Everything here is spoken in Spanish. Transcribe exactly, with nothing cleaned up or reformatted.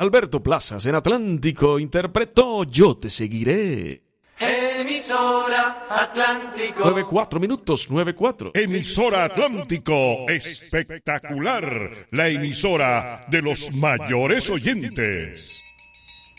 Alberto Plazas en Atlántico interpretó Yo te seguiré. Emisora Atlántico. nueve cuatro minutos, nueve cuatro. Emisora Atlántico, espectacular. La emisora de los mayores oyentes.